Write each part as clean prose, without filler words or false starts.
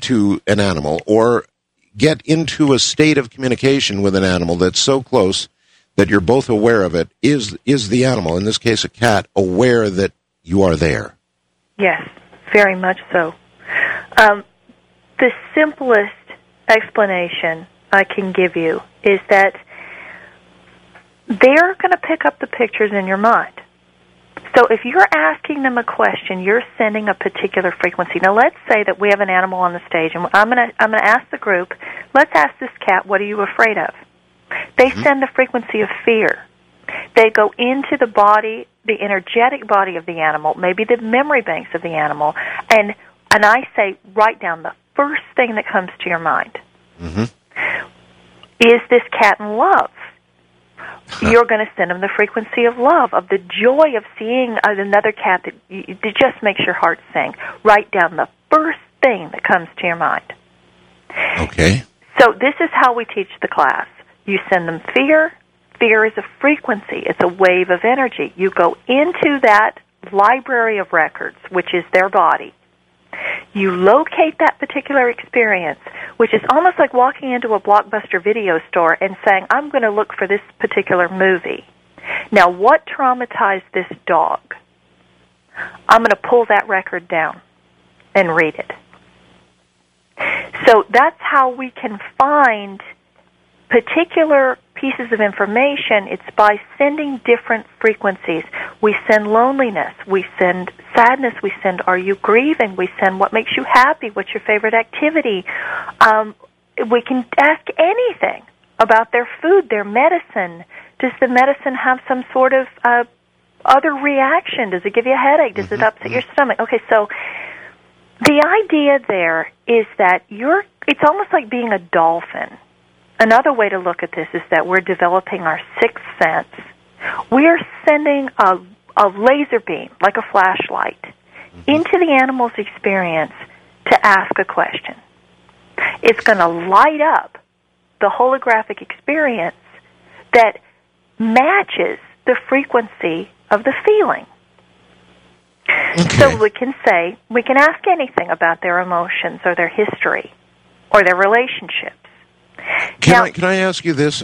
to an animal or get into a state of communication with an animal that's so close that you're both aware of it, is the animal, in this case a cat, aware that you are there? Yes, very much so. The simplest explanation I can give you is that they're going to pick up the pictures in your mind. So if you're asking them a question, you're sending a particular frequency. Now, let's say that we have an animal on the stage, and I'm going to ask the group, let's ask this cat, what are you afraid of? They send the frequency of fear. They go into the body, the energetic body of the animal, maybe the memory banks of the animal, and I say, write down the first thing that comes to your mind. Is this cat in love? You're going to send them the frequency of love, of the joy of seeing another cat that just makes your heart sing. Write down the first thing that comes to your mind. Okay. So this is how we teach the class. You send them fear. Fear is a frequency. It's a wave of energy. You go into that library of records, which is their body. You locate that particular experience, which is almost like walking into a Blockbuster video store and saying, I'm going to look for this particular movie. Now, what traumatized this dog? I'm going to pull that record down and read it. So that's how we can find particular pieces of information. It's by sending different frequencies. We send loneliness, we send sadness, we send are you grieving, we send what makes you happy, what's your favorite activity. We can ask anything about their food, their medicine. Does the medicine have some sort of other reaction? Does it give you a headache? Does it upset your stomach? Okay, so the idea there is that it's almost like being a dolphin. Another way to look at this is that we're developing our sixth sense. We're sending a laser beam, like a flashlight, into the animal's experience to ask a question. It's going to light up the holographic experience that matches the frequency of the feeling. Okay. So we can ask anything about their emotions or their history or their relationships. Can I ask you this?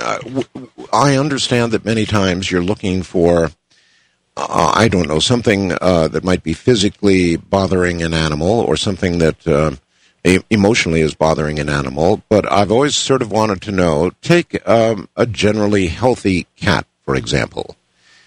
I understand that many times you're looking for, I don't know, something that might be physically bothering an animal or something that emotionally is bothering an animal, but I've always sort of wanted to know, take a generally healthy cat, for example.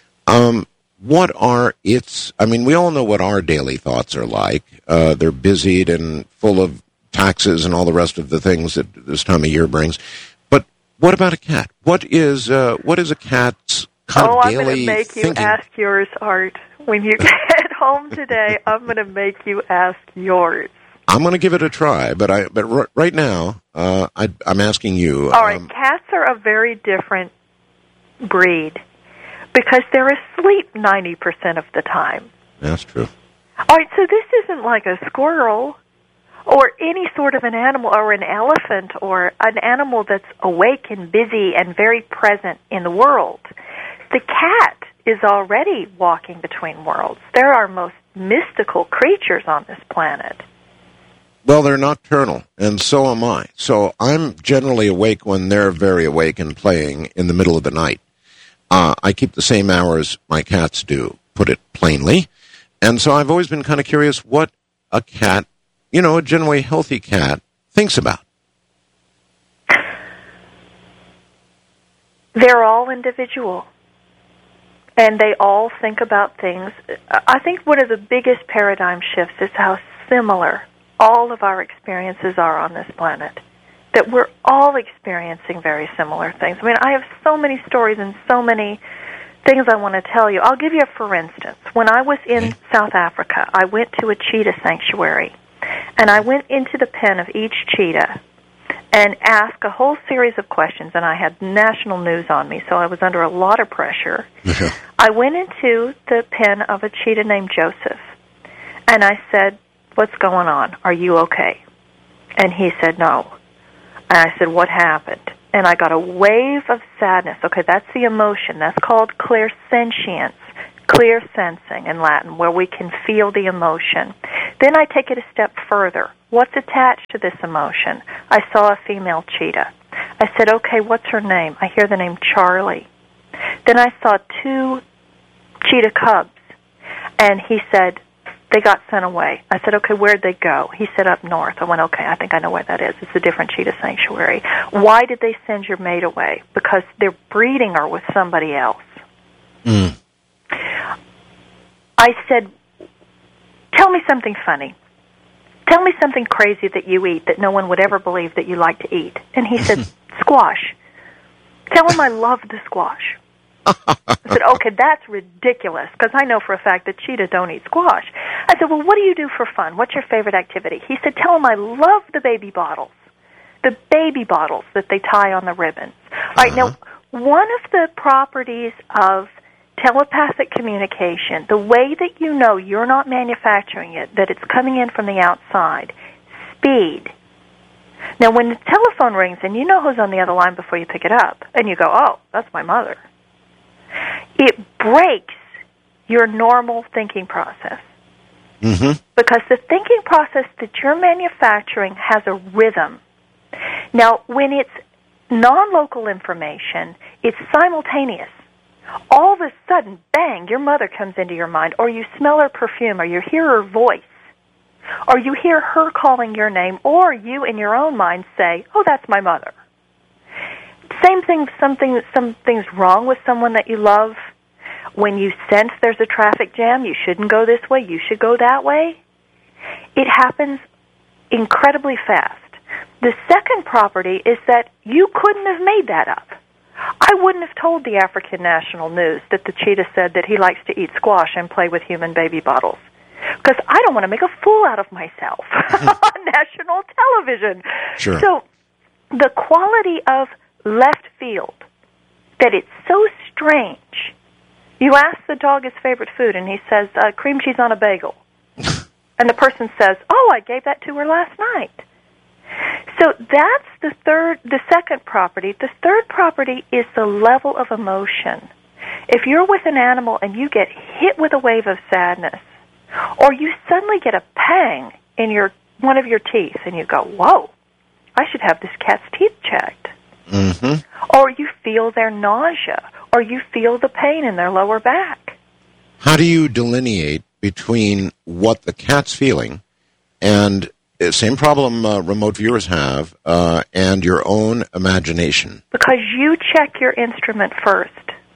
What are its, we all know what our daily thoughts are like. They're busied and full of taxes and all the rest of the things that this time of year brings. But what about a cat? What is a cat's kind of daily I'm going to make you ask yours, Art. When you get home today, I'm going to make you ask yours. I'm going to give it a try, but right now, I'm asking you. All right, cats are a very different breed because they're asleep 90% of the time. That's true. All right, so this isn't like a squirrel or any sort of an animal or an elephant or an animal that's awake and busy and very present in the world. The cat is already walking between worlds. They're our most mystical creatures on this planet. Well, they're nocturnal, and so am I. So I'm generally awake when they're very awake and playing in the middle of the night. I keep the same hours my cats do, put it plainly. And so I've always been kind of curious what a cat, a generally healthy cat, thinks about. They're all individual, and they all think about things. I think one of the biggest paradigm shifts is how similar all of our experiences are on this planet, that we're all experiencing very similar things. I have so many stories and so many things I want to tell you. I'll give you for instance. When I was in South Africa, I went to a cheetah sanctuary, and I went into the pen of each cheetah and asked a whole series of questions, and I had national news on me, so I was under a lot of pressure. I went into the pen of a cheetah named Joseph, and I said, "What's going on? Are you okay?" And he said, "No." And I said, "What happened?" And I got a wave of sadness. Okay, that's the emotion. That's called clairsentience, clear sensing in Latin, where we can feel the emotion. Then I take it a step further. What's attached to this emotion? I saw a female cheetah. I said, okay, what's her name? I hear the name Charlie. Then I saw 2 cheetah cubs, and he said, they got sent away. I said, okay, where'd they go? He said, up north. I went, okay, I think I know where that is. It's a different cheetah sanctuary. Why did they send your mate away? Because they're breeding her with somebody else. Mm. I said, tell me something funny. Tell me something crazy that you eat that no one would ever believe that you like to eat. And he said, squash. Tell him I love the squash. I said, okay, that's ridiculous, because I know for a fact that cheetahs don't eat squash. I said, well, what do you do for fun? What's your favorite activity? He said, tell him I love the baby bottles that they tie on the ribbons. All right, now, one of the properties of telepathic communication, the way that you know you're not manufacturing it, that it's coming in from the outside, speed. Now, when the telephone rings and you know who's on the other line before you pick it up, and you go, oh, that's my mother, it breaks your normal thinking process. Mm-hmm. Because the thinking process that you're manufacturing has a rhythm. Now, when it's non-local information, it's simultaneous. All of a sudden, bang, your mother comes into your mind, or you smell her perfume, or you hear her voice, or you hear her calling your name, or you in your own mind say, oh, that's my mother. Same thing, something's wrong with someone that you love. When you sense there's a traffic jam, you shouldn't go this way, you should go that way. It happens incredibly fast. The second property is that you couldn't have made that up. I wouldn't have told the African National News that the cheetah said that he likes to eat squash and play with human baby bottles, because I don't want to make a fool out of myself on national television. Sure. So the quality of left field, that it's so strange. You ask the dog his favorite food, and he says, cream cheese on a bagel. And the person says, oh, I gave that to her last night. So that's the second property. The third property is the level of emotion. If you're with an animal and you get hit with a wave of sadness, or you suddenly get a pang in one of your teeth, and you go, whoa, I should have this cat's teeth checked. Mm-hmm. Or you feel their nausea, or you feel the pain in their lower back. How do you delineate between what the cat's feeling and same problem remote viewers have and your own imagination? Because you check your instrument first.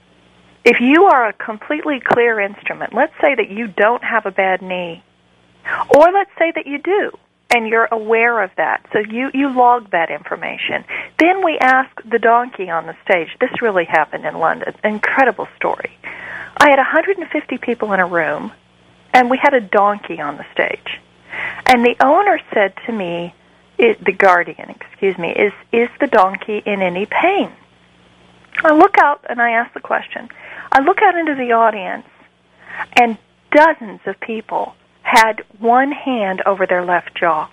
If you are a completely clear instrument, let's say that you don't have a bad knee, or let's say that you do, and you're aware of that, so you log that information. Then we ask the donkey on the stage. This really happened in London. Incredible story. I had 150 people in a room, and we had a donkey on the stage. And the owner said to me, the guardian, is the donkey in any pain? I look out and I ask the question. I look out into the audience, and dozens of people had one hand over their left jaw.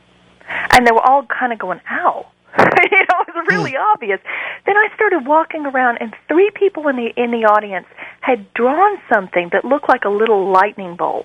And they were all kind of going, ow. It was really obvious. Then I started walking around, and 3 people in the audience had drawn something that looked like a little lightning bolt.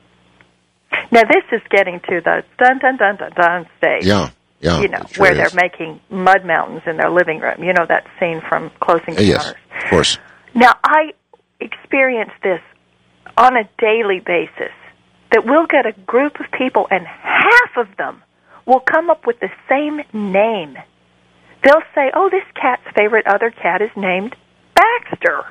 Now, this is getting to the dun-dun-dun-dun-dun stage. Yeah, sure where they're making mud mountains in their living room. You know that scene from Closing Encounters? Yes, of course. Now, I experience this on a daily basis, that we'll get a group of people, and half of them will come up with the same name. They'll say, oh, this cat's favorite other cat is named Baxter.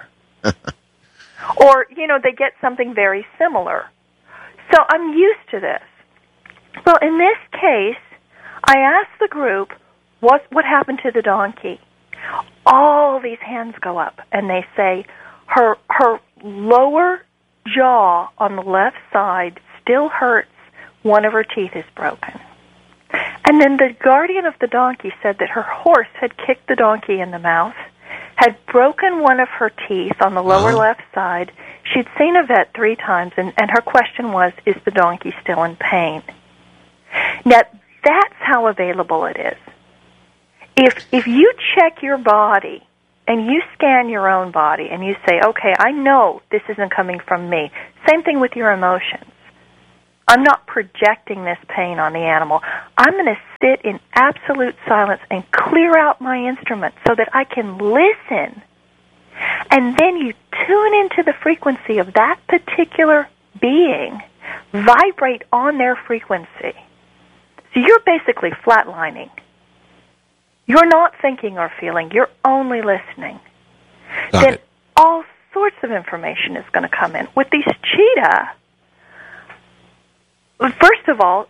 Or, they get something very similar. So I'm used to this. Well, in this case, I asked the group, what happened to the donkey? All these hands go up, and they say, her lower jaw on the left side still hurts. One of her teeth is broken. And then the guardian of the donkey said that her horse had kicked the donkey in the mouth, had broken one of her teeth on the lower left side. She'd seen a vet 3 times, and her question was, is the donkey still in pain? Now, that's how available it is. If you check your body and you scan your own body and you say, okay, I know this isn't coming from me. Same thing with your emotions. I'm not projecting this pain on the animal. I'm going to sit in absolute silence and clear out my instrument so that I can listen. And then you tune into the frequency of that particular being, vibrate on their frequency. So you're basically flatlining. You're not thinking or feeling. You're only listening. Then all sorts of information is going to come in. With these cheetah, first of all,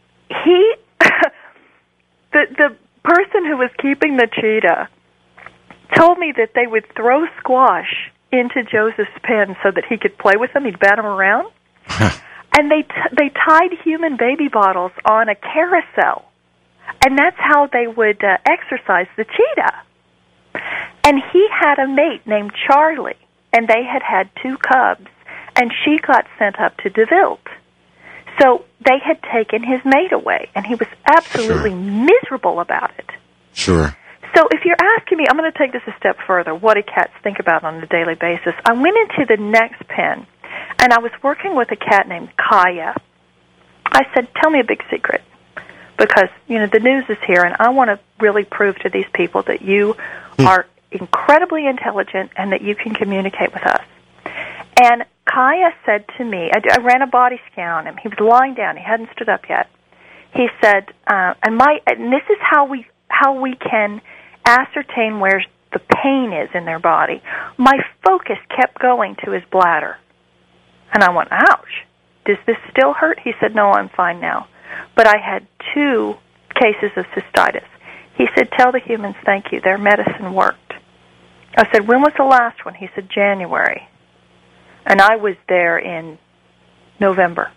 the person who was keeping the cheetah told me that they would throw squash into Joseph's pen so that he could play with them. He'd bat them around. And they tied human baby bottles on a carousel. And that's how they would exercise the cheetah. And he had a mate named Charlie, and they had 2 cubs, and she got sent up to DeVilt. So they had taken his mate away, and he was absolutely miserable about it. Sure. So if you're asking me, I'm going to take this a step further, what do cats think about on a daily basis? I went into the next pen, and I was working with a cat named Kaya. I said, tell me a big secret, because, the news is here, and I want to really prove to these people that you are incredibly intelligent and that you can communicate with us. And Kaya said to me, I ran a body scan on him. He was lying down. He hadn't stood up yet. He said, and this is how we can ascertain where the pain is in their body. My focus kept going to his bladder. And I went, ouch, does this still hurt? He said, no, I'm fine now. But I had 2 cases of cystitis. He said, tell the humans thank you. Their medicine worked. I said, when was the last one? He said, January. And I was there in November.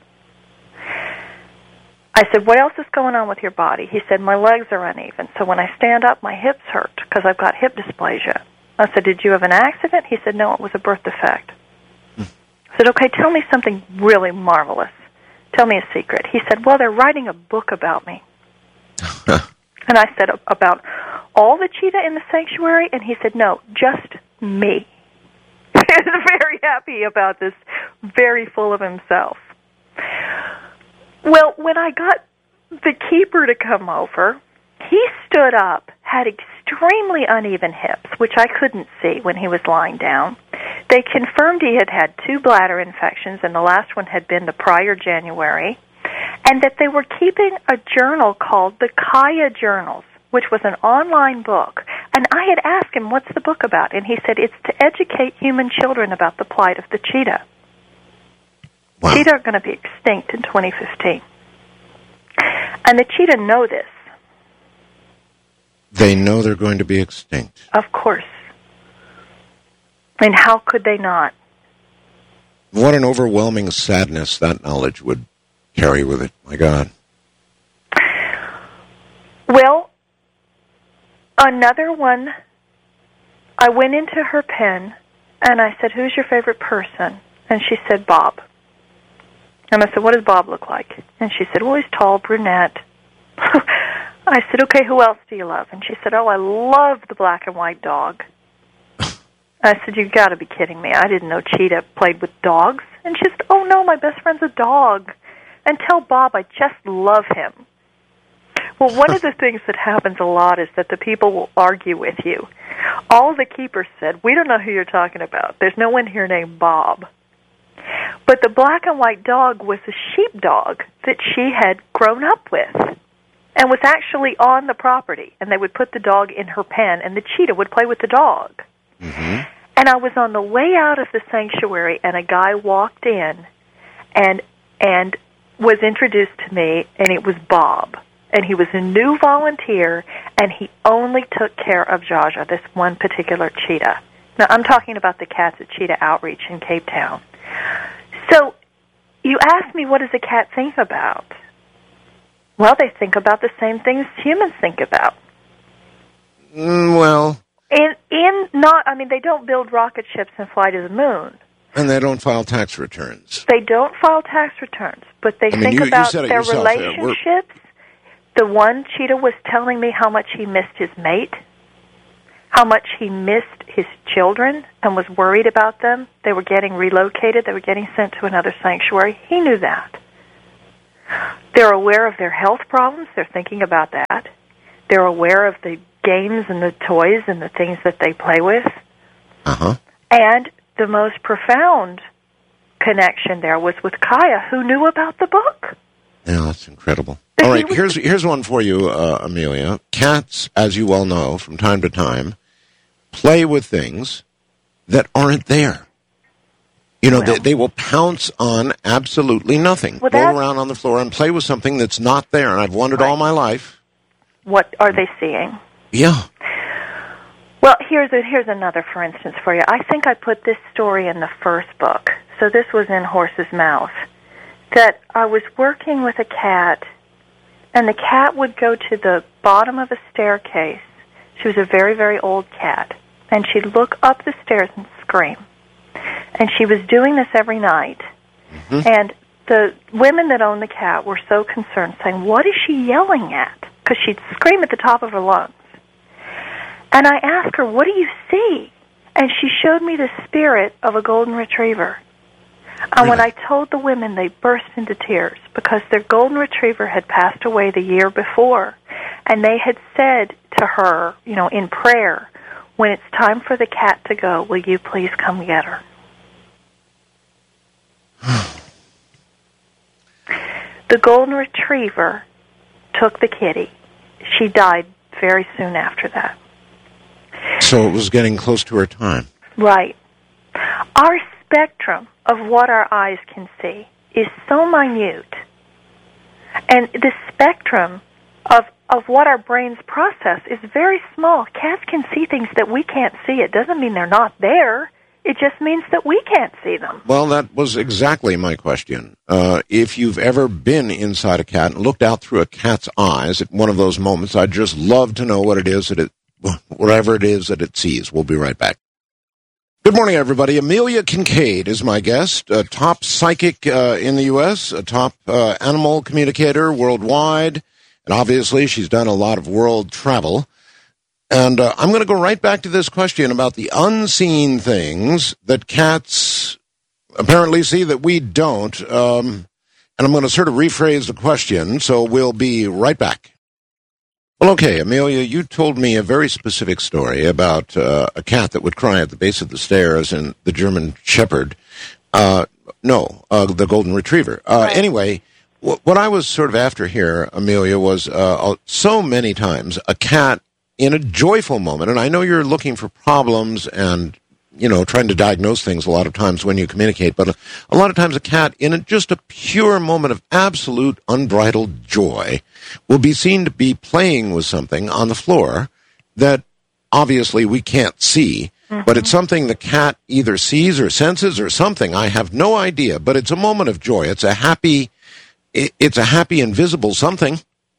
I said, what else is going on with your body? He said, my legs are uneven. So when I stand up, my hips hurt because I've got hip dysplasia. I said, did you have an accident? He said, no, it was a birth defect. I said, okay, tell me something really marvelous. Tell me a secret. He said, well, they're writing a book about me. And I said, about all the cheetah in the sanctuary? And he said, no, just me. He was very happy about this, very full of himself. Well, when I got the keeper to come over, he stood up, had extremely uneven hips, which I couldn't see when he was lying down. They confirmed he had 2 bladder infections, and the last one had been the prior January, and that they were keeping a journal called the Kaya Journals, which was an online book. And I had asked him, what's the book about? And he said, it's to educate human children about the plight of the cheetah. Wow. Cheetah are going to be extinct in 2015. And the cheetah know this. They know they're going to be extinct. Of course. And how could they not? What an overwhelming sadness that knowledge would carry with it. My God. Well, another one, I went into her pen, and I said, who's your favorite person? And she said, Bob. And I said, what does Bob look like? And she said, well, he's tall, brunette. I said, okay, who else do you love? And she said, oh, I love the black and white dog. I said, you've got to be kidding me. I didn't know Cheetah played with dogs. And she said, oh, no, my best friend's a dog. And tell Bob I just love him. Well, one of the things that happens a lot is that the people will argue with you. All the keepers said, we don't know who you're talking about. There's no one here named Bob. But the black and white dog was a sheepdog that she had grown up with and was actually on the property. And they would put the dog in her pen, and the cheetah would play with the dog. Mm-hmm. And I was on the way out of the sanctuary, and a guy walked in and was introduced to me, and it was Bob. And he was a new volunteer, and he only took care of Jaja, this one particular cheetah. Now, I'm talking about the cats at Cheetah Outreach in Cape Town. So you asked me, what does a cat think about? Well, they think about the same things humans think about. They don't build rocket ships and fly to the moon. And they don't file tax returns. They don't file tax returns, but they think about their relationships. The one cheetah was telling me how much he missed his mate, how much he missed his children and was worried about them. They were getting relocated. They were getting sent to another sanctuary. He knew that. They're aware of their health problems. They're thinking about that. They're aware of the games and the toys and the things that they play with. Uh-huh. And the most profound connection there was with Kaya, who knew about the book. Yeah, that's incredible. All right, here's one for you, Amelia. Cats, as you well know, from time to time, play with things that aren't there. You know, they will pounce on absolutely nothing. Roll around on the floor and play with something that's not there. And I've wondered all my life. What are they seeing? Yeah. Well, here's another, for instance, for you. I think I put this story in the first book. So this was in Horse's Mouth. That I was working with a cat, and the cat would go to the bottom of a staircase. She was a very, very old cat. And she'd look up the stairs and scream. And she was doing this every night. Mm-hmm. And the women that owned the cat were so concerned, saying, "What is she yelling at?" Because she'd scream at the top of her lungs. And I asked her, "What do you see?" And she showed me the spirit of a golden retriever. And when I told the women, they burst into tears because their golden retriever had passed away the year before. And they had said to her, you know, in prayer, "When it's time for the cat to go, will you please come get her?" The golden retriever took the kitty. She died very soon after that. So it was getting close to her time. Right. Our spectrum of what our eyes can see is so minute. And the spectrum of what our brains process is very small. Cats can see things that we can't see. It doesn't mean they're not there. It just means that we can't see them. Well, that was exactly my question. If you've ever been inside a cat and looked out through a cat's eyes at one of those moments, I'd just love to know what it is whatever it is that it sees. We'll be right back. Good morning, everybody. Amelia Kincaid is my guest, a top psychic in the U.S., a top animal communicator worldwide, and obviously she's done a lot of world travel. And I'm going to go right back to this question about the unseen things that cats apparently see that we don't. And I'm going to sort of rephrase the question, so we'll be right back. Well, okay, Amelia, you told me a very specific story about a cat that would cry at the base of the stairs and the German Shepherd. The Golden Retriever. Right. Anyway, what I was sort of after here, Amelia, was so many times a cat in a joyful moment, and I know you're looking for problems and, you know, trying to diagnose things a lot of times when you communicate, but a lot of times a cat in just a pure moment of absolute unbridled joy will be seen to be playing with something on the floor that obviously we can't see, but it's something the cat either sees or senses or something. I have no idea, but it's a moment of joy. It's a happy invisible something.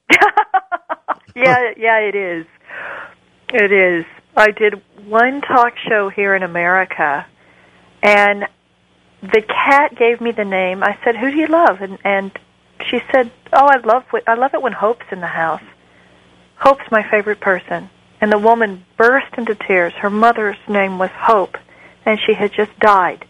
Yeah, it is. It is. I did one talk show here in America, and the cat gave me the name. I said, "Who do you love?" And she said, "Oh, I love it when Hope's in the house. Hope's my favorite person." And the woman burst into tears. Her mother's name was Hope, and she had just died.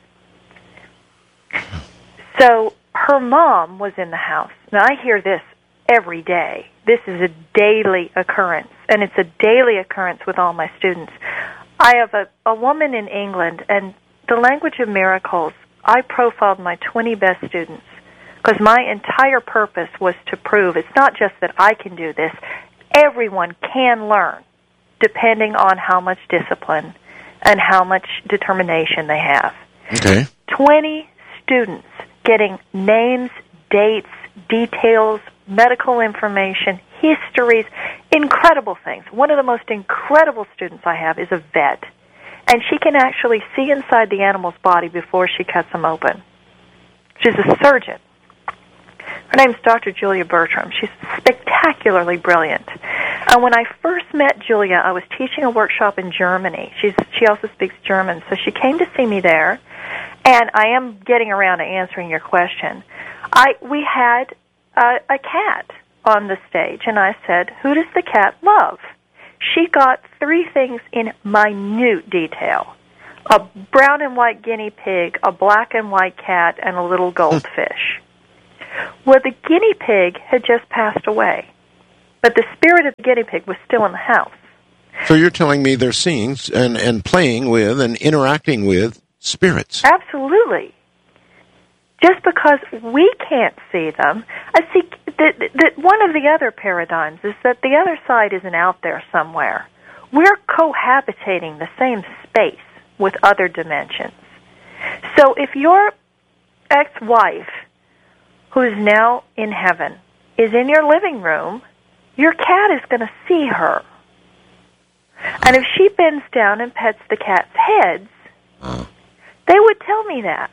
So her mom was in the house. Now, I hear this every day. This is a daily occurrence, and it's a daily occurrence with all my students. I have a woman in England, and the language of miracles, I profiled my 20 best students because my entire purpose was to prove it's not just that I can do this. Everyone can learn, depending on how much discipline and how much determination they have. Okay. 20 students getting names, dates, details, medical information, histories, incredible things. One of the most incredible students I have is a vet, and she can actually see inside the animal's body before she cuts them open. She's a surgeon. Her name's Dr. Julia Bertram. She's spectacularly brilliant. And when I first met Julia, I was teaching a workshop in Germany. She also speaks German, so she came to see me there, and I am getting around to answering your question. We had a cat on the stage, and I said, "Who does the cat love?" She got 3 things in minute detail: a brown and white guinea pig, a black and white cat, and a little goldfish. Well, the guinea pig had just passed away, but the spirit of the guinea pig was still in the house. So you're telling me they're seeing and playing with and interacting with spirits? Absolutely. Just because we can't see them, I see that one of the other paradigms is that the other side isn't out there somewhere. We're cohabitating the same space with other dimensions. So if your ex-wife, who is now in heaven, is in your living room, your cat is going to see her. And if she bends down and pets the cat's heads, they would tell me that.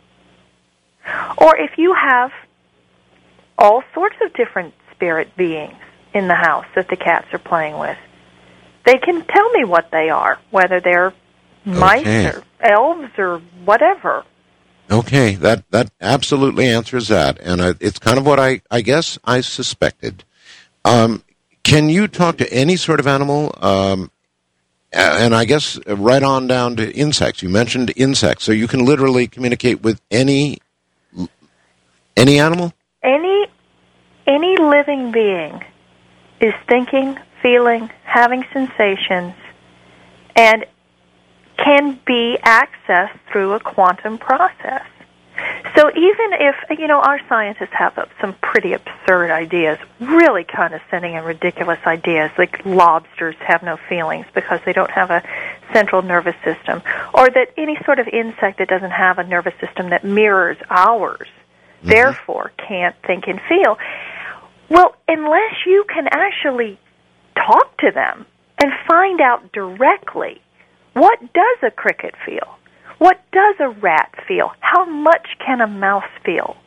Or if you have all sorts of different spirit beings in the house that the cats are playing with, they can tell me what they are, whether they're mice or elves or whatever. Okay, that absolutely answers that, and it's kind of what I guess I suspected. Can you talk to any sort of animal? And I guess right on down to insects. You mentioned insects, so you can literally communicate with any animal? Any living being is thinking, feeling, having sensations, and can be accessed through a quantum process. So even if, our scientists have some pretty absurd ideas, really condescending and ridiculous ideas, like lobsters have no feelings because they don't have a central nervous system, or that any sort of insect that doesn't have a nervous system that mirrors ours, therefore can't think and feel. Well, unless you can actually talk to them and find out directly, what does a cricket feel? What does a rat feel? How much can a mouse feel?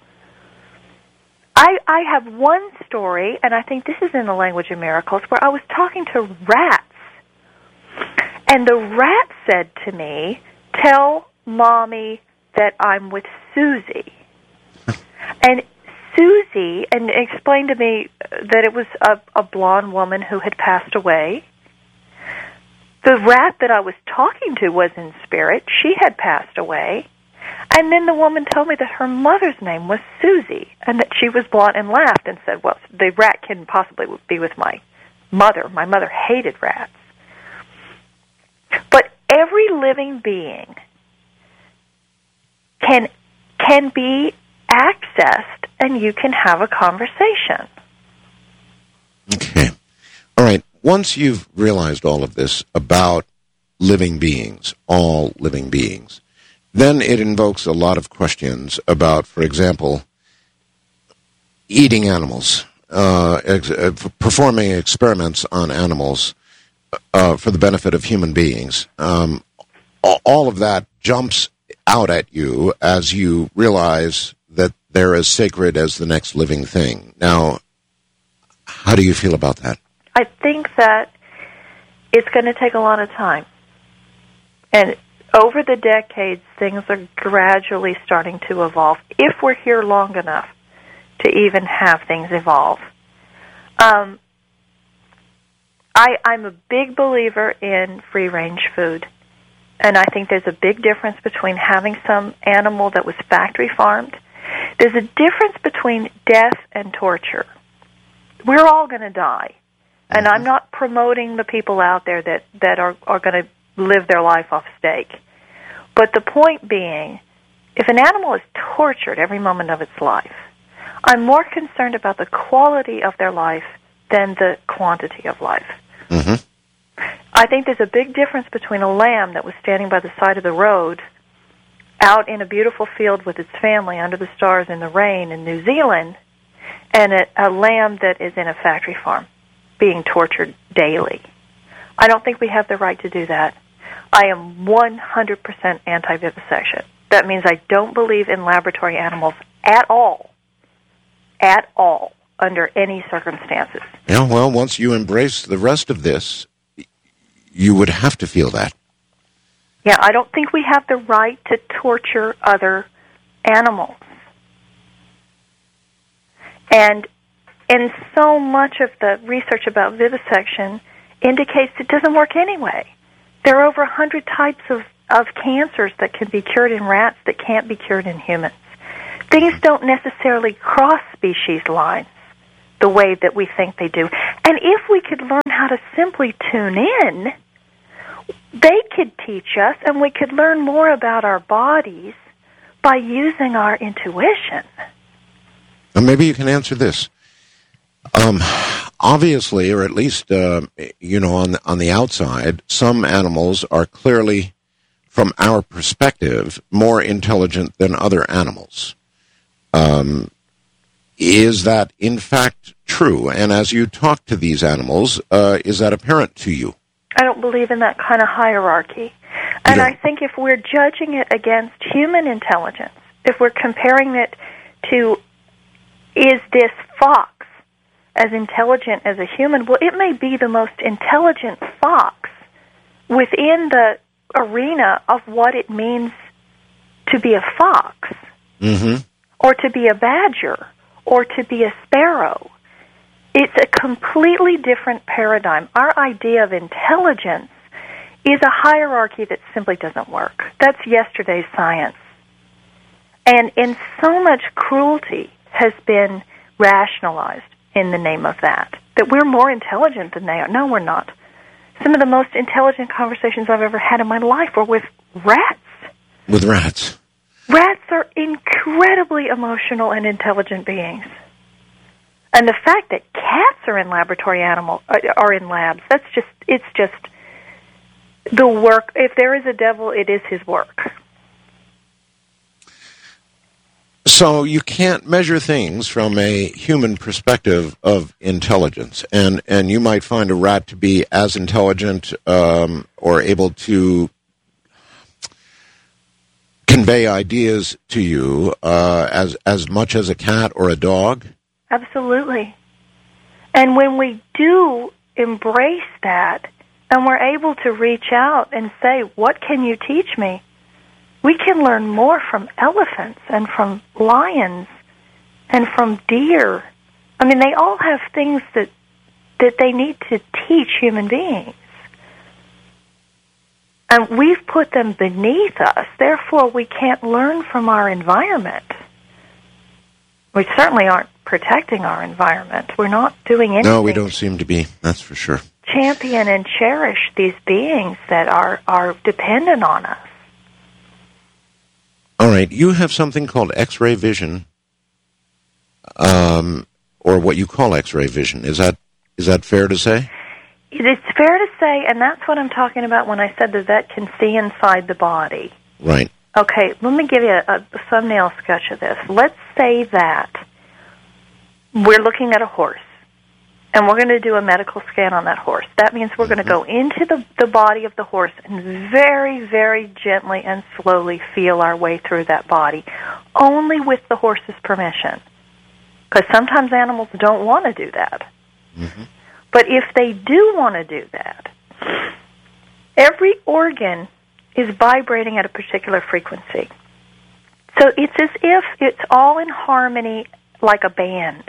I have one story, and I think this is in the Language of Miracles, where I was talking to rats. And the rat said to me, "Tell Mommy that I'm with Susie." And Susie, and explained to me that it was a blonde woman who had passed away. The rat that I was talking to was in spirit. She had passed away. And then the woman told me that her mother's name was Susie, and that she was blonde, and laughed and said, well, the rat can possibly be with my mother. My mother hated rats. But every living being can be accessed, and you can have a conversation. Okay. All right. Once you've realized all of this about living beings, all living beings, then it invokes a lot of questions about, for example, eating animals, performing experiments on animals for the benefit of human beings. All of that jumps out at you as you realize that they're as sacred as the next living thing. Now, how do you feel about that? I think that it's going to take a lot of time. And over the decades, things are gradually starting to evolve, if we're here long enough to even have things evolve. I'm a big believer in free-range food, and I think there's a big difference between having some animal that was factory farmed. There's a difference between death and torture. We're all going to die, and I'm not promoting the people out there that are going to live their life off steak. But the point being, if an animal is tortured every moment of its life, I'm more concerned about the quality of their life than the quantity of life. Mm-hmm. I think there's a big difference between a lamb that was standing by the side of the road out in a beautiful field with its family under the stars in the rain in New Zealand, and a lamb that is in a factory farm being tortured daily. I don't think we have the right to do that. I am 100% anti-vivisection. That means I don't believe in laboratory animals at all, under any circumstances. Yeah, well, once you embrace the rest of this, you would have to feel that. Yeah, I don't think we have the right to torture other animals. And so much of the research about vivisection indicates it doesn't work anyway. There are over 100 types of cancers that can be cured in rats that can't be cured in humans. Things don't necessarily cross species lines the way that we think they do. And if we could learn how to simply tune in, they could teach us, and we could learn more about our bodies by using our intuition. Well, maybe you can answer this. Obviously, or at least, on the outside, some animals are clearly, from our perspective, more intelligent than other animals. Is that, in fact, true? And as you talk to these animals, is that apparent to you? I don't believe in that kind of hierarchy. And I think if we're judging it against human intelligence, if we're comparing it to, is this fox as intelligent as a human? Well, it may be the most intelligent fox within the arena of what it means to be a fox, or to be a badger, or to be a sparrow. It's a completely different paradigm. Our idea of intelligence is a hierarchy that simply doesn't work. That's yesterday's science. And so much cruelty has been rationalized in the name of that we're more intelligent than they are. No, we're not. Some of the most intelligent conversations I've ever had in my life were with rats. With rats? Rats are incredibly emotional and intelligent beings. And the fact that cats are in are in labs, it's just the work. If there is a devil, it is his work. So you can't measure things from a human perspective of intelligence, and you might find a rat to be as intelligent or able to convey ideas to you as much as a cat or a dog? Absolutely. And when we do embrace that, and we're able to reach out and say, what can you teach me? We can learn more from elephants and from lions and from deer. I mean, they all have things that they need to teach human beings. And we've put them beneath us. Therefore, we can't learn from our environment. We certainly aren't protecting our environment. We're not doing anything. No, we don't seem to be. That's for sure. Champion and cherish these beings that are dependent on us. All right. You have something called X-ray vision, or what you call X-ray vision. Is that fair to say? It's fair to say, and that's what I'm talking about when I said the vet can see inside the body. Right. Okay, let me give you a thumbnail sketch of this. Let's say that we're looking at a horse, and we're going to do a medical scan on that horse. That means we're going to go into the body of the horse and very, very gently and slowly feel our way through that body, only with the horse's permission. Because sometimes animals don't want to do that. Mm-hmm. But if they do want to do that, every organ is vibrating at a particular frequency. So it's as if it's all in harmony like a band.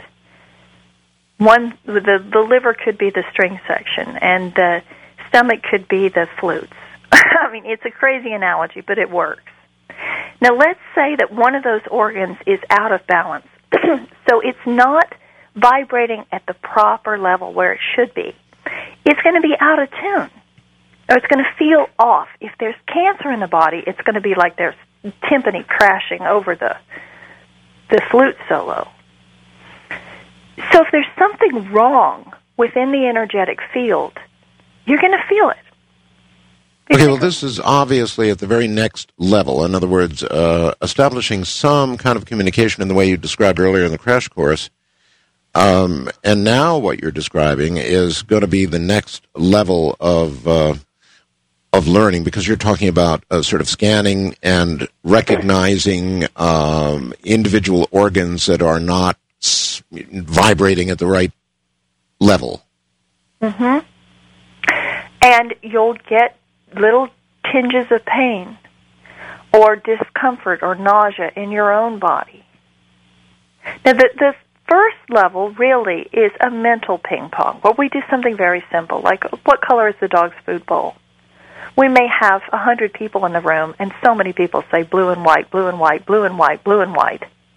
The liver could be the string section, and the stomach could be the flutes. I mean, it's a crazy analogy, but it works. Now, let's say that one of those organs is out of balance. So it's not vibrating at the proper level where it should be. It's going to be out of tune, or it's going to feel off. If there's cancer in the body, it's going to be like there's timpani crashing over the flute solo. So if there's something wrong within the energetic field, you're going to feel it. Okay, well, this is obviously at the very next level. In other words, establishing some kind of communication in the way you described earlier in the crash course. And now what you're describing is going to be the next level of learning, because you're talking about sort of scanning and recognizing individual organs that are not vibrating at the right level. Mm-hmm. And you'll get little tinges of pain or discomfort or nausea in your own body. Now, the first level really is a mental ping pong, where we do something very simple, like what color is the dog's food bowl? We may have 100 people in the room, and so many people say blue and white, blue and white, blue and white, blue and white.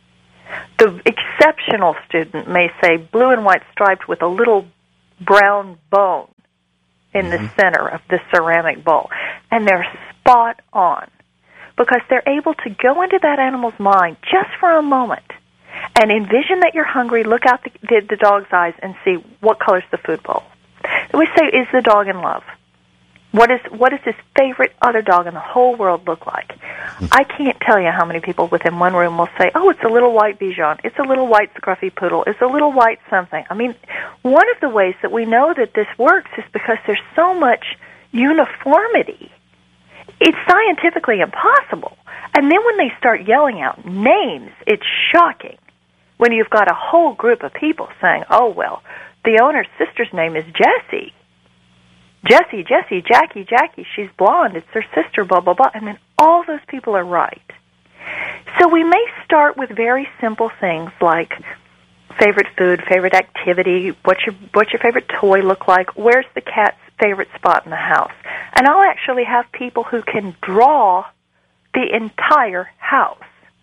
The exceptional student may say blue and white striped with a little brown bone in the center of the ceramic bowl. And they're spot on because they're able to go into that animal's mind just for a moment and envision that you're hungry, look out the dog's eyes and see what color's the food bowl. And we say, is the dog in love? What does his favorite other dog in the whole world look like? I can't tell you how many people within one room will say, oh, it's a little white Bichon, it's a little white scruffy poodle, it's a little white something. I mean, one of the ways that we know that this works is because there's so much uniformity. It's scientifically impossible. And then when they start yelling out names, it's shocking. When you've got a whole group of people saying, oh, well, the owner's sister's name is Jessie. Jessie, Jackie, she's blonde, it's her sister, blah, blah, blah. And then all those people are right. So we may start with very simple things like favorite food, favorite activity, what's your favorite toy look like, where's the cat's favorite spot in the house. And I'll actually have people who can draw the entire house.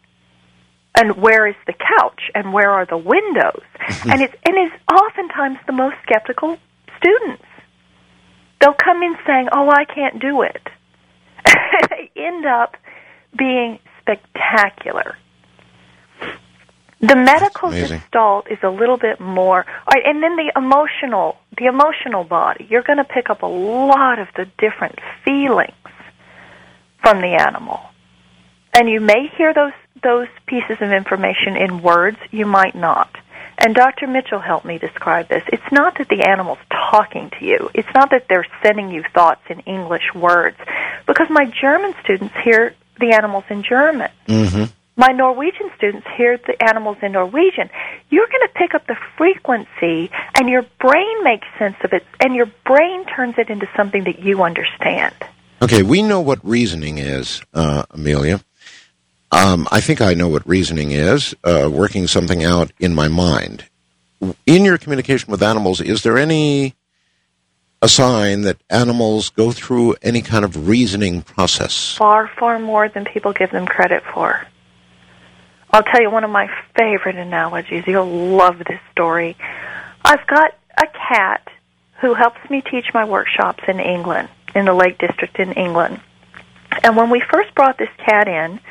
And where is the couch? And where are the windows? and it's oftentimes the most skeptical students. They'll come in saying, oh, I can't do it. They end up being spectacular. The medical gestalt is a little bit more, and then the emotional body. You're going to pick up a lot of the different feelings from the animal. And you may hear those pieces of information in words, you might not. And Dr. Mitchell helped me describe this. It's not that the animal's talking to you. It's not that they're sending you thoughts in English words. Because my German students hear the animals in German. Mm-hmm. My Norwegian students hear the animals in Norwegian. You're going to pick up the frequency, and your brain makes sense of it, and your brain turns it into something that you understand. Okay, we know what reasoning is, Amelia. I think I know what reasoning is, working something out in my mind. In your communication with animals, is there a sign that animals go through any kind of reasoning process? Far, far more than people give them credit for. I'll tell you one of my favorite analogies. You'll love this story. I've got a cat who helps me teach my workshops in England, in the Lake District in England. And when we first brought this cat in,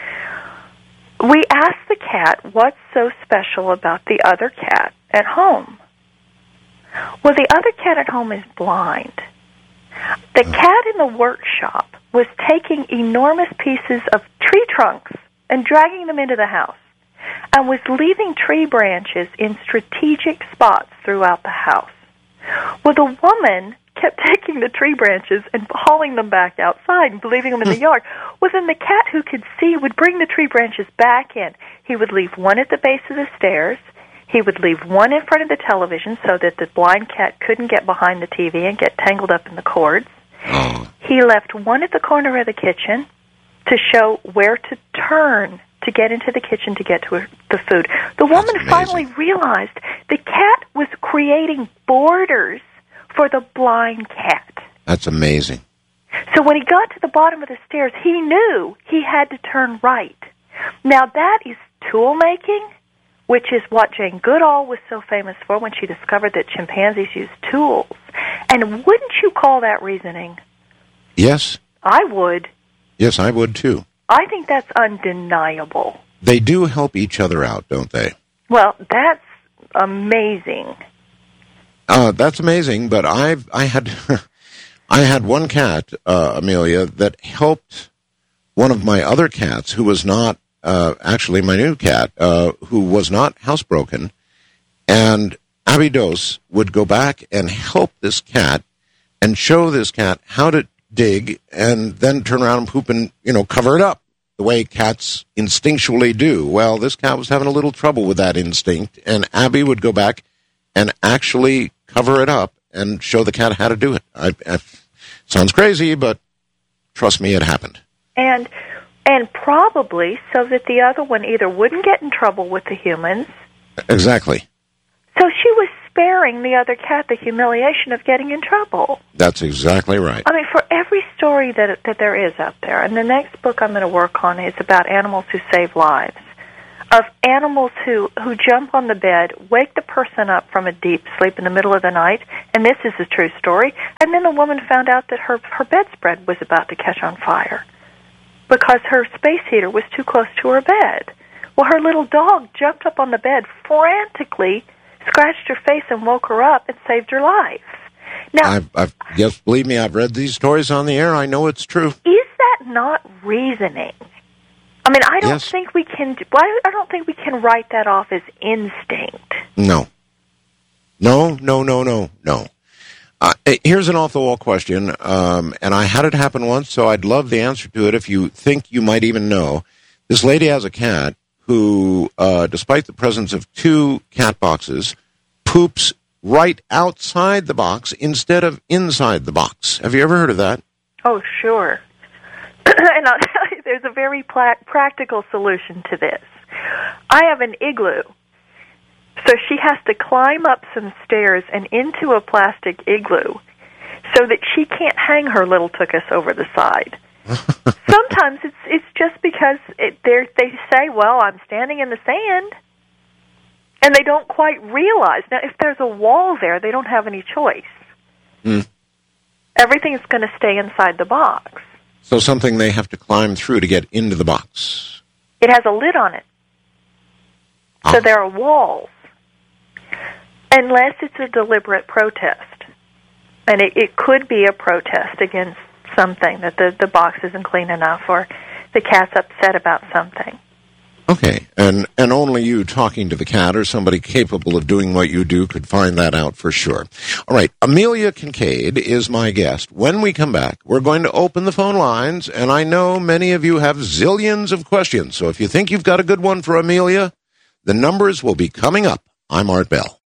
we asked the cat what's so special about the other cat at home. Well, the other cat at home is blind. The cat in the workshop was taking enormous pieces of tree trunks and dragging them into the house and was leaving tree branches in strategic spots throughout the house. Well, the woman kept taking the tree branches and hauling them back outside and leaving them in the yard. Well, then the cat who could see would bring the tree branches back in. He would leave one at the base of the stairs. He would leave one in front of the television so that the blind cat couldn't get behind the TV and get tangled up in the cords. He left one at the corner of the kitchen to show where to turn to get into the kitchen to get to the food. The woman finally realized the cat was creating borders for the blind cat. That's amazing. So when he got to the bottom of the stairs, he knew he had to turn right. Now that is tool making, which is what Jane Goodall was so famous for when she discovered that chimpanzees use tools. And wouldn't you call that reasoning? Yes. I would. Yes, I would too. I think that's undeniable. They do help each other out, don't they? Well, that's amazing. That's amazing, but I had one cat, Amelia, that helped one of my other cats who was not actually my new cat, who was not housebroken, and Abby Dose would go back and help this cat and show this cat how to dig and then turn around and poop and, cover it up the way cats instinctually do. Well, this cat was having a little trouble with that instinct, and Abby would go back and actually cover it up and show the cat how to do it. Sounds crazy, but trust me, it happened. And probably so that the other one either wouldn't get in trouble with the humans. Exactly. So she was sparing the other cat the humiliation of getting in trouble. That's exactly right. I mean, for every story that there is out there, and the next book I'm going to work on is about animals who save lives. of animals who jump on the bed, wake the person up from a deep sleep in the middle of the night, and this is a true story, and then the woman found out that her bedspread was about to catch on fire because her space heater was too close to her bed. Well, her little dog jumped up on the bed, frantically scratched her face and woke her up and saved her life. Now, yes, believe me, I've read these stories on the air. I know it's true. Is that not reasoning? I mean, I don't think we can. I don't think we can write that off as instinct. No. Here's an off-the-wall question, and I had it happen once, so I'd love the answer to it if you think you might even know. This lady has a cat who, despite the presence of 2 cat boxes, poops right outside the box instead of inside the box. Have you ever heard of that? Oh, sure. And I'll tell you, there's a very practical solution to this. I have an igloo, so she has to climb up some stairs and into a plastic igloo so that she can't hang her little tuchus over the side. Sometimes it's just because they say, well, I'm standing in the sand, and they don't quite realize. Now, if there's a wall there, they don't have any choice. Everything's going to stay inside the box. So something they have to climb through to get into the box. It has a lid on it. So there are walls. Unless it's a deliberate protest. And it could be a protest against something, that the box isn't clean enough, or the cat's upset about something. Okay, and only you talking to the cat or somebody capable of doing what you do could find that out for sure. All right, Amelia Kincaid is my guest. When we come back, we're going to open the phone lines, and I know many of you have zillions of questions, so if you think you've got a good one for Amelia, the numbers will be coming up. I'm Art Bell.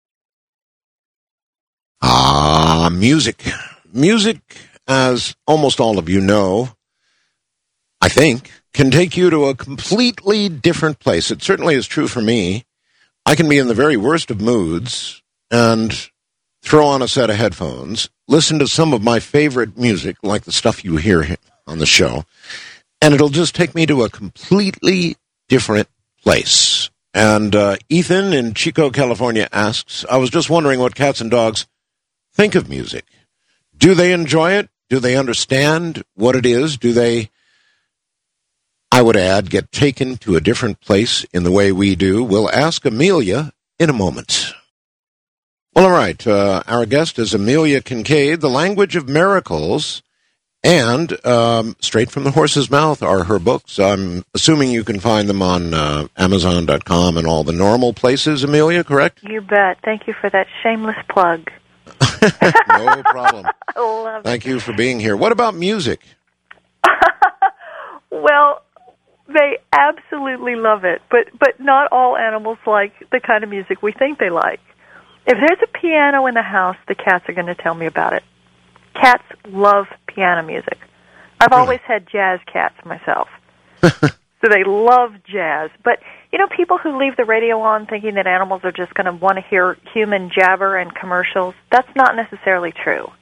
Music. Music, as almost all of you know, I think, can take you to a completely different place. It certainly is true for me. I can be in the very worst of moods and throw on a set of headphones, listen to some of my favorite music, like the stuff you hear on the show, and it'll just take me to a completely different place. And Ethan in Chico, California asks, I was just wondering what cats and dogs think of music. Do they enjoy it? Do they understand what it is? Do they, I would add, get taken to a different place in the way we do? We'll ask Amelia in a moment. Well, all right. Our guest is Amelia Kincaid. The Language of Miracles and Straight from the Horse's Mouth are her books. I'm assuming you can find them on Amazon.com and all the normal places, Amelia, correct? You bet. Thank you for that shameless plug. No problem. I love Thank you for being here. What about music? Well, they absolutely love it, but not all animals like the kind of music we think they like. If there's a piano in the house, the cats are going to tell me about it. Cats love piano music. I've always had jazz cats myself. So they love jazz. But, you know, people who leave the radio on thinking that animals are just going to want to hear human jabber and commercials, that's not necessarily true.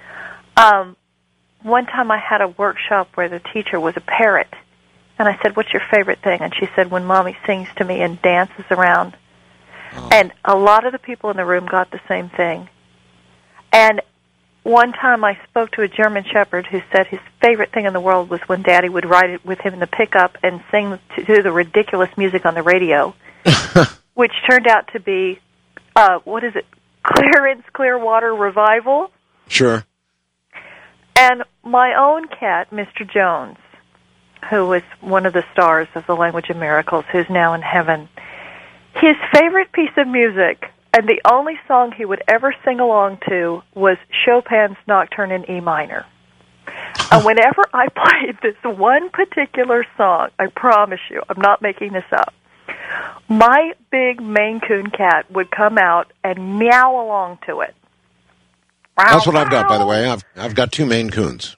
One time I had a workshop where the teacher was a parrot, and I said, what's your favorite thing? And she said, when Mommy sings to me and dances around. Oh. And a lot of the people in the room got the same thing. And one time I spoke to a German Shepherd who said his favorite thing in the world was when Daddy would ride it with him in the pickup and sing to the ridiculous music on the radio, which turned out to be, Clarence Clearwater Revival. Sure. And my own cat, Mr. Jones, who was one of the stars of The Language of Miracles, who's now in heaven, his favorite piece of music, and the only song he would ever sing along to, was Chopin's Nocturne in E minor. And whenever I played this one particular song, I promise you, I'm not making this up, my big Maine Coon cat would come out and meow along to it. That's what I've got, by the way. I've got 2 Maine Coons.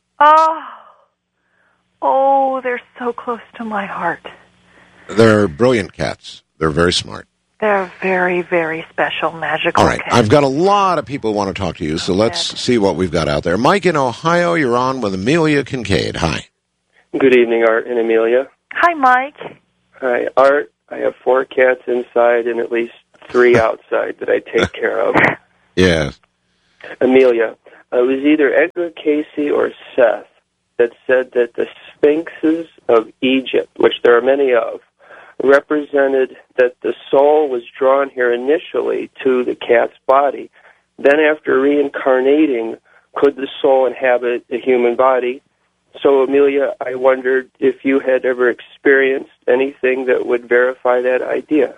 Oh, they're so close to my heart. They're brilliant cats. They're very smart. They're very, very special, magical. All right. cats. I've got a lot of people who want to talk to you, so let's see what we've got out there. Mike in Ohio, you're on with Amelia Kincaid. Hi. Good evening, Art and Amelia. Hi, Mike. Hi, Art. I have 4 cats inside and at least 3 outside that I take care of. Yes. Amelia, it was either Edgar Cayce or Seth that said that the sphinxes of Egypt, which there are many of, represented that the soul was drawn here initially to the cat's body. Then after reincarnating, could the soul inhabit the human body? So, Amelia, I wondered if you had ever experienced anything that would verify that idea.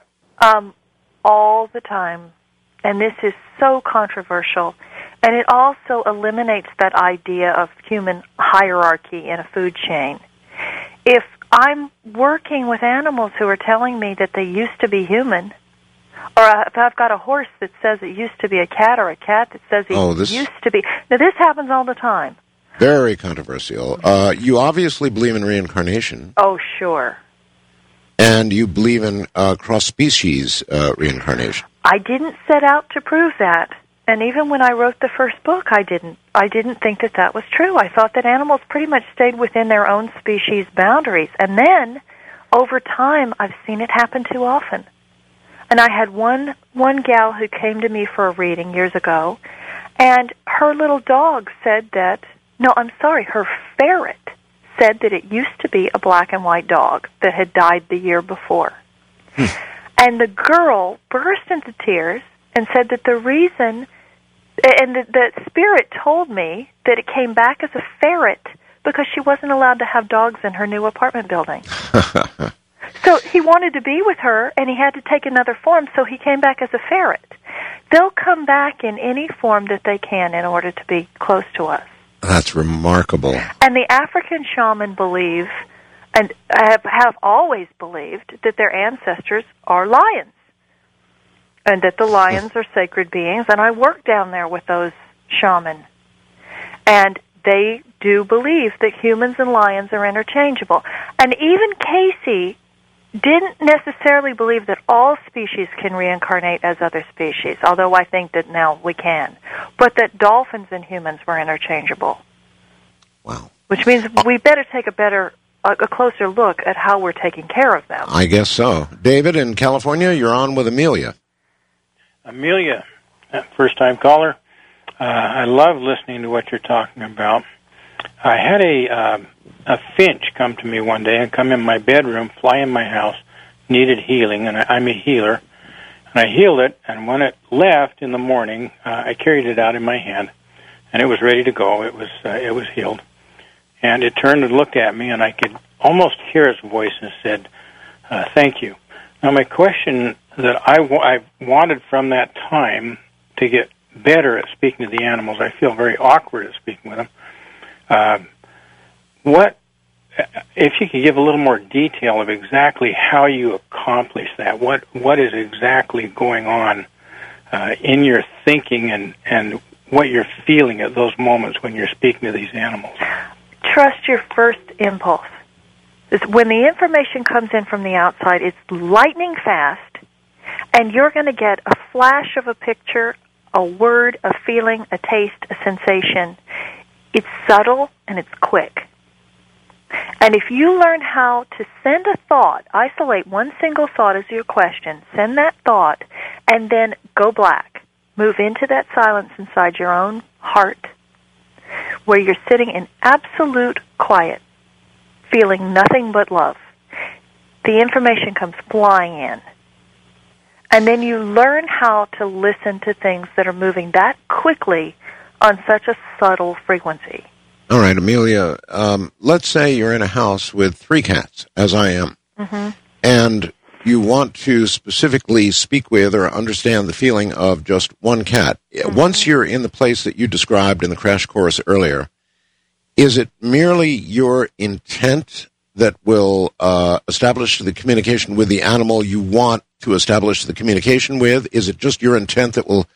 All the time. And this is so controversial. And it also eliminates that idea of human hierarchy in a food chain. If I'm working with animals who are telling me that they used to be human, or if I've got a horse that says it used to be a cat, or a cat that says it used to be... Now, this happens all the time. Very controversial. You obviously believe in reincarnation. Oh, sure. And you believe in cross-species reincarnation. I didn't set out to prove that. And even when I wrote the first book, I didn't think that that was true. I thought that animals pretty much stayed within their own species boundaries. And then, over time, I've seen it happen too often. And I had one gal who came to me for a reading years ago, and her little dog said that, her ferret said that it used to be a black and white dog that had died the year before. And the girl burst into tears and said that the reason, and the spirit told me that it came back as a ferret because she wasn't allowed to have dogs in her new apartment building. So he wanted to be with her, and he had to take another form, so he came back as a ferret. They'll come back in any form that they can in order to be close to us. That's remarkable. And the African shaman believe, and have always believed, that their ancestors are lions, and that the lions are sacred beings. And I work down there with those shaman, and they do believe that humans and lions are interchangeable. And even Cayce didn't necessarily believe that all species can reincarnate as other species, although I think that now we can, but that dolphins and humans were interchangeable. Wow. Which means we better take a closer look at how we're taking care of them. I guess so. David, in California, you're on with Amelia. Amelia, first-time caller. I love listening to what you're talking about. I had a finch come to me one day and come in my bedroom, fly in my house, needed healing, and I'm a healer. And I healed it, and when it left in the morning, I carried it out in my hand, and it was ready to go. It was healed. And it turned and looked at me, and I could almost hear its voice and said, thank you. Now, my question that I wanted from that time to get better at speaking to the animals, I feel very awkward at speaking with them. What, if you could give a little more detail of exactly how you accomplish that, what is exactly going on in your thinking and what you're feeling at those moments when you're speaking to these animals? Trust your first impulse. When the information comes in from the outside, it's lightning fast, and you're going to get a flash of a picture, a word, a feeling, a taste, a sensation. It's subtle and it's quick. And if you learn how to send a thought, isolate one single thought as your question, send that thought, and then go black. Move into that silence inside your own heart, where you're sitting in absolute quiet, feeling nothing but love. The information comes flying in. And then you learn how to listen to things that are moving that quickly on such a subtle frequency. All right, Amelia, let's say you're in a house with 3 cats, as I am, and you want to specifically speak with or understand the feeling of just one cat. Once you're in the place that you described in the crash course earlier, is it merely your intent that will establish the communication with the animal you want to establish the communication with? Is it just your intent that will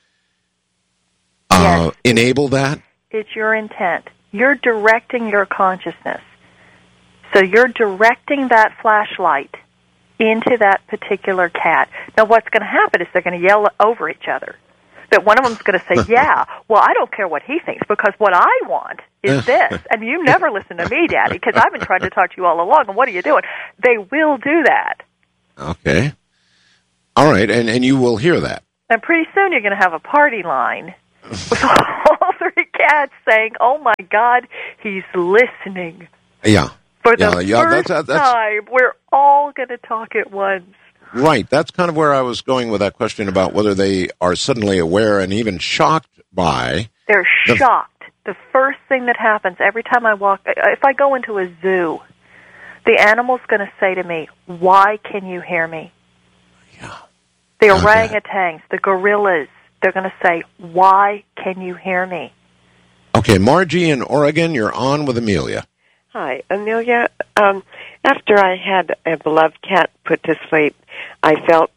enable that? It's your intent. You're directing your consciousness. So you're directing that flashlight into that particular cat. Now, what's going to happen is they're going to yell over each other. That one of them's going to say, yeah, well, I don't care what he thinks, because what I want is this. And you never listen to me, Daddy, because I've been trying to talk to you all along, and what are you doing? They will do that. Okay. All right, and you will hear that. And pretty soon you're going to have a party line with all three cats saying, "Oh my God, he's listening." Yeah. For the first time, we're all going to talk at once. Right. That's kind of where I was going with that question about whether they are suddenly aware and even shocked by... They're shocked. The first thing that happens every time I walk... If I go into a zoo, the animal's going to say to me, "Why can you hear me?" Yeah. The orangutans, the gorillas, they're going to say, "Why can you hear me?" Okay, Margie in Oregon, you're on with Amelia. Hi, Amelia. After I had a beloved cat put to sleep, I felt,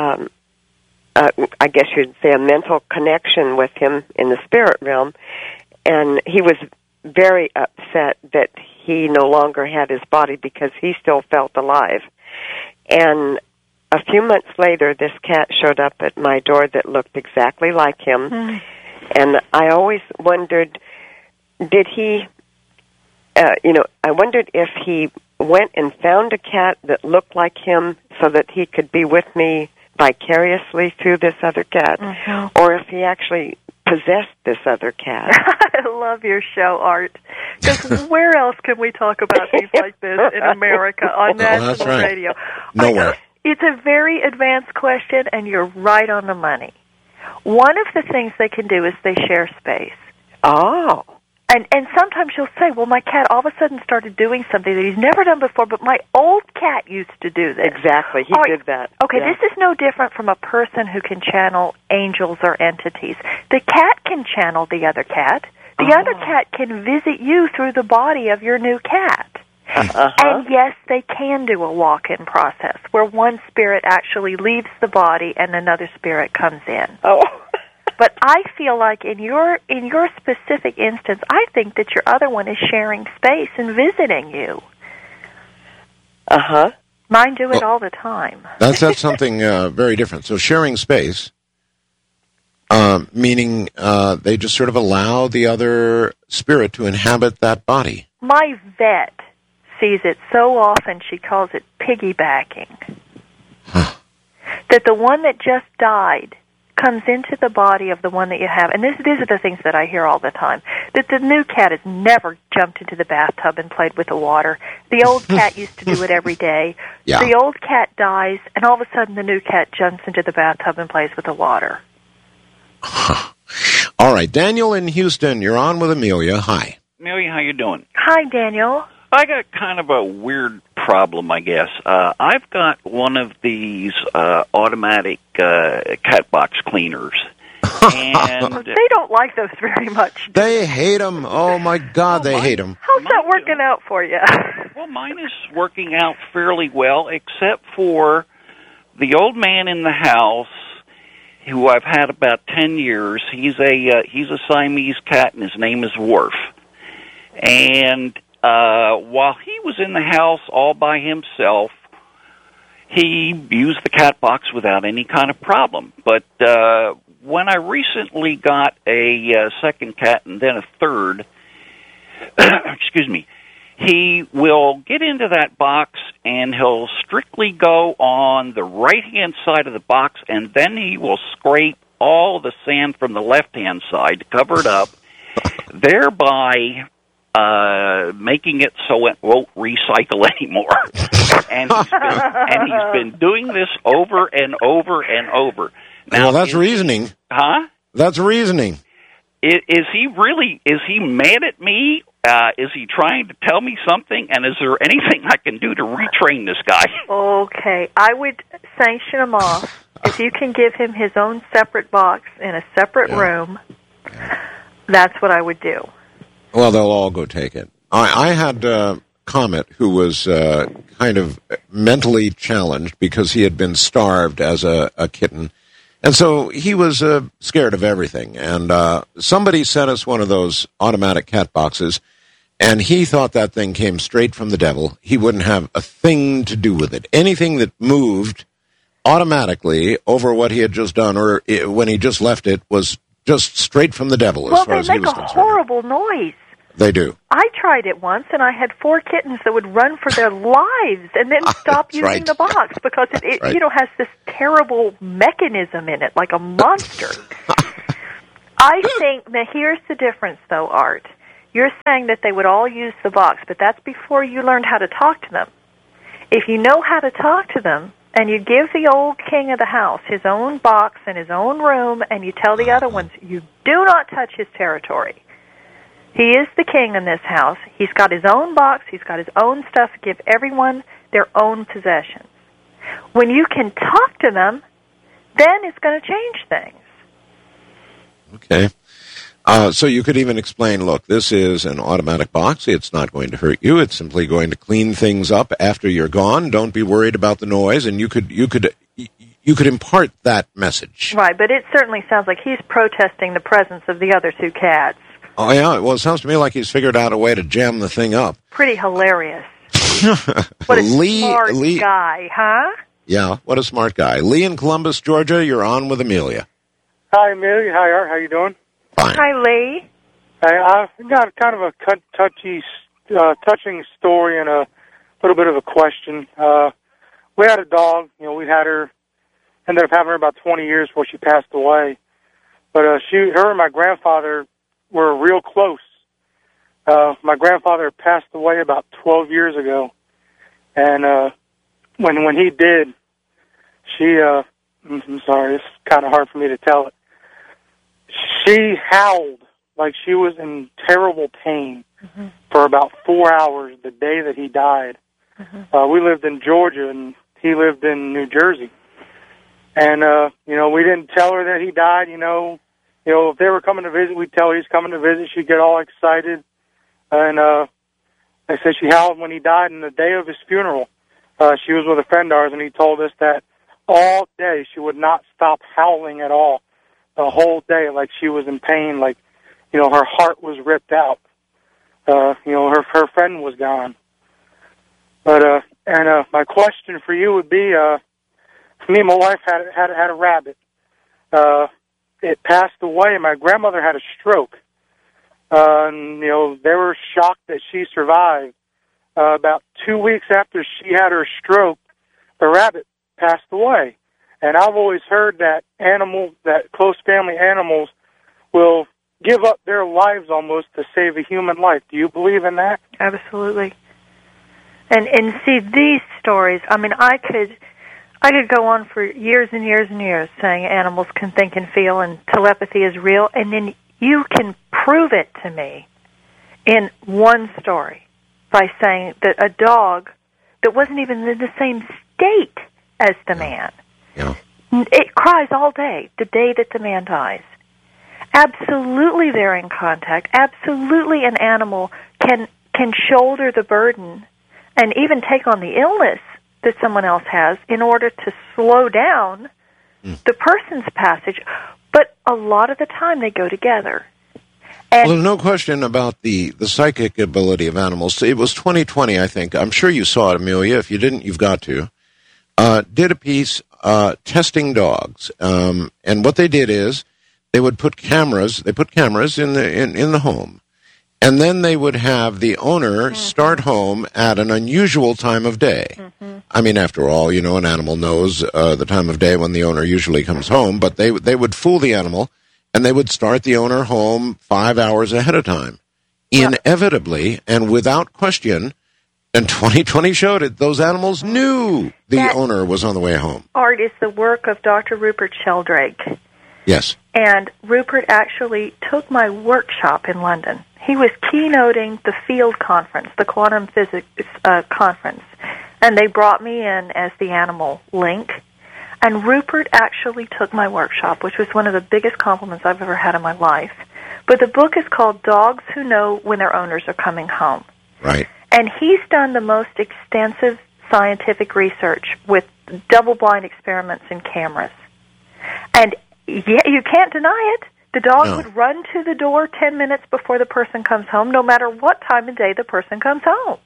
I guess you'd say, a mental connection with him in the spirit realm, and he was very upset that he no longer had his body because he still felt alive. And a few months later, this cat showed up at my door that looked exactly like him, and I always wondered, did he... I wondered if he went and found a cat that looked like him so that he could be with me vicariously through this other cat, or if he actually possessed this other cat. I love your show, Art. Because where else can we talk about things like this in America on national radio? Nowhere. It's a very advanced question, and you're right on the money. One of the things they can do is they share space. Oh. And sometimes you'll say, "Well, my cat all of a sudden started doing something that he's never done before, but my old cat used to do this." Exactly. He did that. Okay, This is no different from a person who can channel angels or entities. The cat can channel the other cat. The other cat can visit you through the body of your new cat. And yes, they can do a walk-in process where one spirit actually leaves the body and another spirit comes in. Oh. But I feel like in your specific instance, I think that your other one is sharing space and visiting you. Mine do it all the time. That's something very different. So sharing space, meaning they just sort of allow the other spirit to inhabit that body. My vet sees it so often, she calls it piggybacking. That the one that just died comes into the body of the one that you have. And these are the things that I hear all the time. That the new cat has never jumped into the bathtub and played with the water. The old cat used to do it every day. Yeah. The old cat dies, and all of a sudden the new cat jumps into the bathtub and plays with the water. All right, Daniel in Houston, you're on with Amelia. Hi. Amelia, how you doing? Hi, Daniel. I got kind of a weird problem, I guess. I've got one of these automatic cat box cleaners. And they don't like those very much. They hate them. Oh, my God, they hate them. How's that working out for you? Well, mine is working out fairly well, except for the old man in the house, who I've had about 10 years. He's a Siamese cat, and his name is Worf. And while he was in the house all by himself, he used the cat box without any kind of problem. But when I recently got a second cat and then a third, excuse me, he will get into that box and he'll strictly go on the right-hand side of the box, and then he will scrape all the sand from the left-hand side to cover it up, thereby making it so it won't recycle anymore. And he's been doing this over and over and over. Now, well, that's reasoning. Huh? That's reasoning. Is he mad at me? Is he trying to tell me something? And is there anything I can do to retrain this guy? Okay, I would sanction him off. If you can give him his own separate box in a separate room, that's what I would do. Well, they'll all go take it. I had Comet, who was kind of mentally challenged because he had been starved as a kitten. And so he was scared of everything. And somebody sent us one of those automatic cat boxes, and he thought that thing came straight from the devil. He wouldn't have a thing to do with it. Anything that moved automatically over what he had just done, or when he just left it, was just straight from the devil as far as he was concerned. Well, they make a horrible noise. They do. I tried it once, and I had 4 kittens that would run for their lives and then stop using right. the box because it right. has this terrible mechanism in it, like a monster. I think, now here's the difference, though, Art. You're saying that they would all use the box, but that's before you learned how to talk to them. If you know how to talk to them, and you give the old king of the house his own box and his own room, and you tell the other ones, you do not touch his territory. He is the king in this house. He's got his own box. He's got his own stuff. Give everyone their own possessions. When you can talk to them, then it's going to change things. Okay. So you could even explain, look, this is an automatic box. It's not going to hurt you. It's simply going to clean things up after you're gone. Don't be worried about the noise. And you could impart that message. Right, but it certainly sounds like he's protesting the presence of the other 2 cats. Oh, yeah. Well, it sounds to me like he's figured out a way to jam the thing up. Pretty hilarious. What a smart guy, huh? Yeah, what a smart guy. Lee in Columbus, Georgia, you're on with Amelia. Hi, Amelia. Hi, Art. How you doing? Fine. Hi, Lee. I've got kind of a touching story and a little bit of a question. We had a dog. We had her, ended up having her about 20 years before she passed away. But her and my grandfather were real close. My grandfather passed away about 12 years ago. And when he did, I'm sorry, it's kind of hard for me to tell it. She howled like she was in terrible pain for about 4 hours the day that he died. We lived in Georgia, and he lived in New Jersey. And, we didn't tell her that he died. If they were coming to visit, we'd tell her he's coming to visit. She'd get all excited. And they said she howled when he died, and the day of his funeral, she was with a friend of ours, and he told us that all day she would not stop howling at all. The whole day, like she was in pain, like, her heart was ripped out. Her friend was gone. But, my question for you would be, me and my wife had a rabbit. It passed away, and my grandmother had a stroke. And, they were shocked that she survived. About 2 weeks after she had her stroke, the rabbit passed away. And I've always heard that close family animals will give up their lives almost to save a human life. Do you believe in that? Absolutely. And see, these stories, I could go on for years and years and years saying animals can think and feel and telepathy is real, and then you can prove it to me in one story by saying that a dog that wasn't even in the same state as the man, it cries all day the day that the man dies. Absolutely they're in contact. Absolutely an animal can shoulder the burden and even take on the illness that someone else has in order to slow down the person's passage. But a lot of the time they go together. And well, there's no question about the psychic ability of animals. It was 2020, I think. I'm sure you saw it, Amelia. If you didn't, you've got to. Did a piece testing dogs. And what they did is they would put cameras. They put cameras in the home. And then they would have the owner start home at an unusual time of day. I mean, after all, an animal knows the time of day when the owner usually comes home, but they would fool the animal, and they would start the owner home 5 hours ahead of time. Inevitably, and without question, and 2020 showed it, those animals knew the owner was on the way home. Art is the work of Dr. Rupert Sheldrake. Yes. And Rupert actually took my workshop in London. He was keynoting the field conference, the quantum physics conference, and they brought me in as the animal link. And Rupert actually took my workshop, which was one of the biggest compliments I've ever had in my life. But the book is called Dogs Who Know When Their Owners Are Coming Home. Right. And he's done the most extensive scientific research with double-blind experiments and cameras. And you can't deny it. The dog would run to the door 10 minutes before the person comes home, no matter what time of day the person comes home.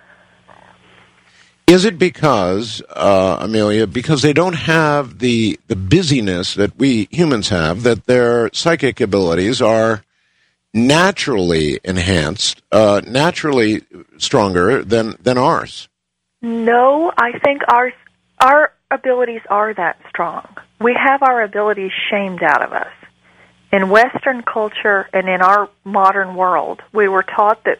Is it because, Amelia, because they don't have the busyness that we humans have, that their psychic abilities are naturally enhanced, naturally stronger than ours. No, I think our abilities are that strong. We have our abilities shamed out of us. In Western culture and in our modern world, we were taught that